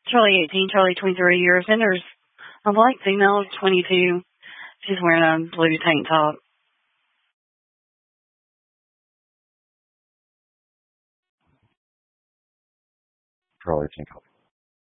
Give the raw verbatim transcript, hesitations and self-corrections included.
Charlie eighteen, Charlie twenty-three years, and there's a black female, twenty-two. She's wearing a blue tank top. Charlie eighteen.